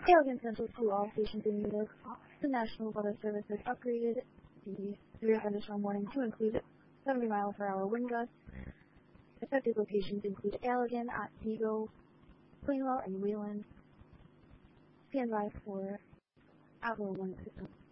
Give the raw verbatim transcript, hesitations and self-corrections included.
Allegan Central to all stations in New York. The National Weather Service has upgraded the severe thunderstorm warning to include seventy mile per hour wind gusts. Affected locations include Allegan, Otsego, Plainwell, and Wayland. Stand by for outdoor warning system.